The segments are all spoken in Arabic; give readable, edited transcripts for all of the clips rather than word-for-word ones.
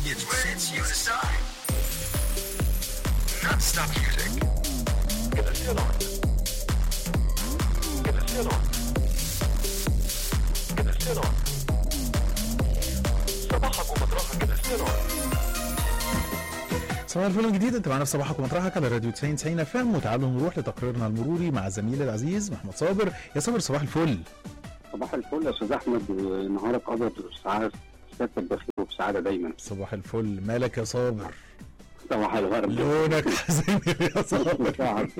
It's you decide. Non-stop music. كده سيلون. صباحك ومطرحك كده سيلون. صباح الفل الجديد، انت معنا في صباحك ومطرحك على راديو 90 اف ام. وتعالوا نروح لتقريرنا المروري مع زميلي العزيز محمد صابر. يا صابر صباح الفل. صباح الفل يا استاذ احمد، نهارك ابيض وسعادة سيادتك بخير وبسعاده دايما. صباح الفل، مالك يا صابر؟ صباح الورد. لونك حزين يا صابر.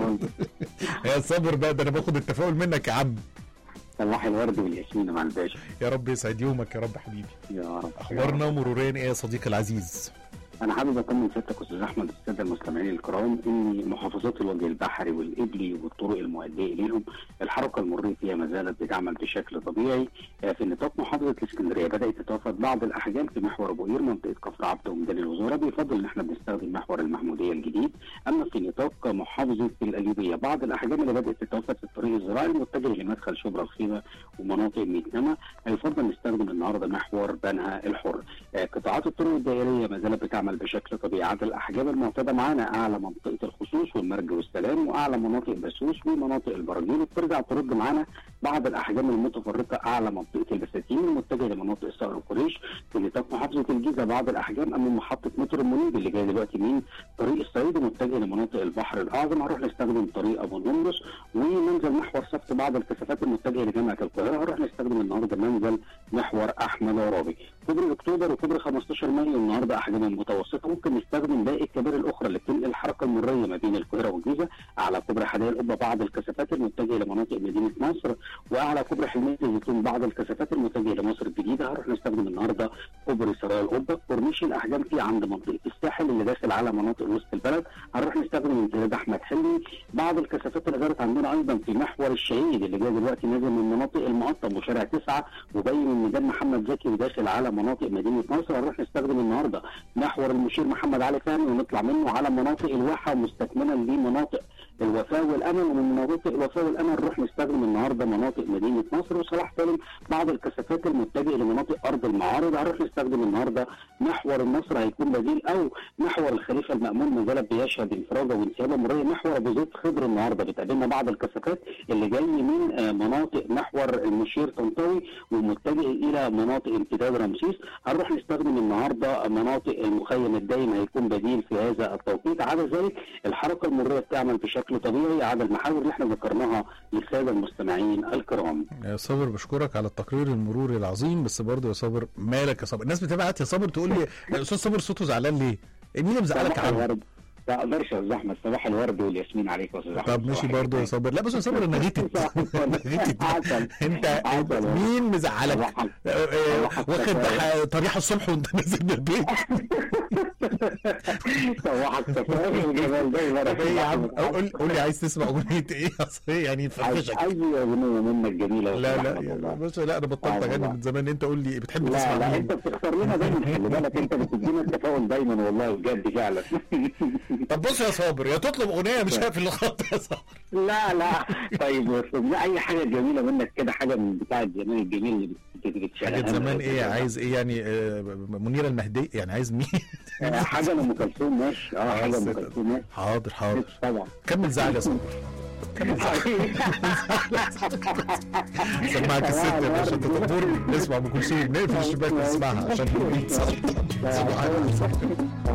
يا صابر بقى، ده انا باخد التفاؤل منك يا عم. صباح الورد والياسمين مع الباشا. يا رب يسعد يومك يا رب حبيبي. يا رب. اخبارنا مروريا ايه يا صديقي العزيز؟ انا حابب اطمن سيادتك استاذ احمد الساده المستمعين الكرام ان محافظات الوجه البحري والقبلي والطرق المؤديه اليهم الحركه المروريه فيها ما زالت بتعمل بشكل طبيعي. في نطاق محافظه الاسكندريه بدات تتوافد بعض الاحجام في محور ابو قير منطقه كفر عبده وميدان الوزاره، بيفضل ان احنا بنستخدم محور المحموديه الجديد. اما في نطاق محافظه القليوبيه بعض الاحجام اللي بدات تتوافد في الطريق الزراعي المتجه لمدخل شبرا الخيمه ومناطق ميتنمه هيفضل نستخدم النهارده محور بنها الحر. قطاعات الطرق الدائريه ما زالت بتعمل بشكل طبيعي. عدد الاحجام المعتاده معانا اعلى منطقه الخصوص والمرج والسلام واعلى مناطق بسوس ومناطق البراجيل، وبترجع ترد معانا بعض الاحجام المتفرقه اعلى منطقه البساتين المتجهه لمناطق صقر وقريش. في نطاق محافظه الجيزه بعض الاحجام امام محطه مترو المنيب اللي جاي دلوقتي من طريق الصعيد ومتجه لمناطق البحر الاعظم، هنروح نستخدم طريق ابو النمرس ومنزل محور صفت بعض الكثافات المتجهه لجامعه القاهره، هنروح نستخدم النهارده منزل محور احمد عرابي. كوبري اكتوبر وكوبري 15 مايو النهارده احجام متوسطه، ممكن نستخدم باقي الكباري الاخرى اللي بتنقل الحركه المروريه ما بين القاهره والجيزه. على كوبري حدائق القبه بعض الكثافات المتجهه لمناطق مدينه نصر، واعلى كوبري حلميه الزيتون بعض الكثافات المتجهه لمصر الجديده، هنروح نستخدم النهارده كوبري سرايا القبه. كورنيش الاحجام فيه عند منطقه الساحل اللي داخل على مناطق وسط البلد، هنروح نستخدم امتداد احمد حلمي. بعض الكثافات اللي جرت عندنا ايضا في محور الشهيد اللي جاي دلوقتي نازل من مناطق المقطم وشارع 9 وجاي من ميدان محمد زكي وداخل على مناطق مدينه نصر، هنروح نستخدم النهارده محور المشير محمد علي فهمي ونطلع منه على مناطق الواحه ومستكملا لمناطق الوفاء والامل، ومن مناطق الوفاء والامل نروح نستخدم النهارده مناطق مدينه نصر وصلاح سالم. بعض الكثافات المتجهه لمناطق ارض المعارض هنروح نستخدم النهارده محور النصر هيكون بديل، او محور الخليفه المامون ما زال بيشهد انفراجه وانسيابه مروريه. محور ابو زيد خضر النهارده بتقابلنا بعض الكثافات اللي جاي من مناطق محور المشير طنطاوي ومتجه الى مناطق امتداد رمسيس، هنروح نستخدم النهارده مناطق المخيم الدايم هيكون بديل في هذا التوقيت. على ذلك الحركه المروريه بتعمل بشكل طبيعي على المحاور اللي احنا ذكرناها للساده المستمعين الكرام. يا صابر بشكرك على التقرير المروري العظيم، بس برضه يا صابر مالك يا صابر؟ الناس بتبعت يا صابر تقول لي استاذ صابر صوته زعلان ليه؟ مين اللي مزعلك يا عم؟ لا اقدرش يا استاذ احمد. صباح الورد والياسمين عليك يا استاذ احمد. طب ماشي برضه يا صابر. لا بس يا صابر انا غيتت انت مين مزعلك؟ واخد طريحه الصبح وانت نازل من البيت. صباحك تفاؤل وجمال دايما. ايه يا عم؟ قول لي عايز تسمع اغنيه ايه؟ يعني تفرفشك. اي اغنيه منك جميله. لا يا باشا، لا انا بطلت اغني من زمان. انت قول لي بتحب تسمع مين؟ لا انت بتختار لنا دايما، خلي بالك انت بتدينا التفاؤل دايما والله بجد فعلا. طب بص يا صابر، يا تطلب اغنيه مش هقفل الخط يا صابر. لا طيب يا استاذ، لا اي حاجه جميله منك كده، حاجه من بتاع زمان الجميل اللي بتشتغل. حاجه زمان ايه؟ عايز ايه يعني؟ منيره المهدي يعني؟ عايز مين؟ حاجه لام كلثوم ماشي. حاجه لام كلثوم ماشي. حاضر طبعا. كمل زعل يا صابر. سمعك الست يا باشا تطور نسمع ام كلثوم، نقفل الشباك نسمعها عشان